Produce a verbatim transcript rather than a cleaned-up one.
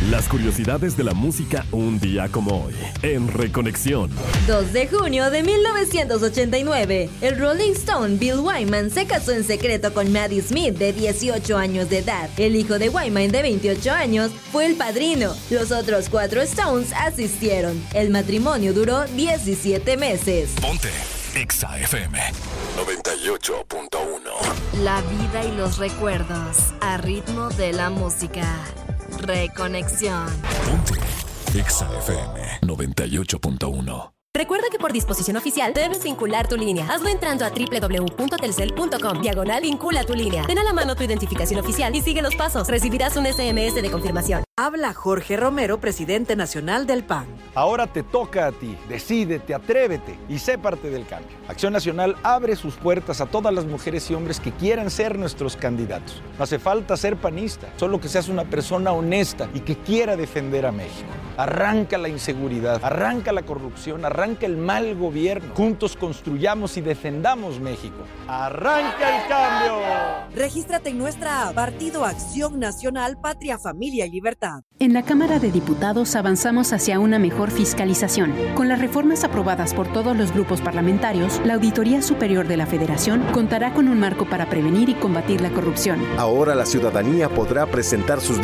Las curiosidades de la música un día como hoy, en Reconexión. dos de junio de mil novecientos ochenta y nueve, el Rolling Stone Bill Wyman se casó en secreto con Maddie Smith, de dieciocho años de edad. El hijo de Wyman, de veintiocho años, fue el padrino. Los otros cuatro Stones asistieron. El matrimonio duró diecisiete meses. Ponte Exa F M noventa y ocho punto uno. La vida y los recuerdos a ritmo de la música. Reconexión. Ponte Exa F M noventa y ocho punto uno. Recuerda que por disposición oficial debes vincular tu línea. Hazlo entrando a doble u doble u doble u punto telcel punto com. Diagonal vincula tu línea. Ten a la mano tu identificación oficial y sigue los pasos. Recibirás un ese eme ese de confirmación. Habla Jorge Romero, presidente nacional del P A N. Ahora te toca a ti. Decídete, atrévete y sé parte del cambio. Acción Nacional abre sus puertas a todas las mujeres y hombres que quieran ser nuestros candidatos. No hace falta ser panista, solo que seas una persona honesta y que quiera defender a México. Arranca la inseguridad, arranca la corrupción, arranca el mal gobierno. Juntos construyamos y defendamos México. ¡Arranca el cambio! Regístrate en nuestra app Partido Acción Nacional, Patria, Familia y Libertad. En la Cámara de Diputados avanzamos hacia una mejor fiscalización. Con las reformas aprobadas por todos los grupos parlamentarios, la Auditoría Superior de la Federación contará con un marco para prevenir y combatir la corrupción. Ahora la ciudadanía podrá presentar sus